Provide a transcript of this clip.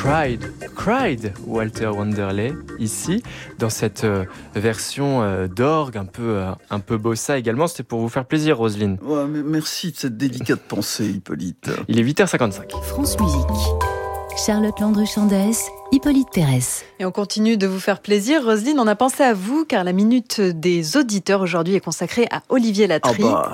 Cried, Walter Wanderley, ici, dans cette version d'orgue, un peu bossa également. C'était pour vous faire plaisir, Roselyne. Ouais, mais merci de cette délicate pensée, Hippolyte. Il est 8h55. France Musique. Charlotte Landru-Chandès, Hippolyte Pérès. Et on continue de vous faire plaisir. Roselyne, on a pensé à vous, car la minute des auditeurs aujourd'hui est consacrée à Olivier Latry. Ah bah,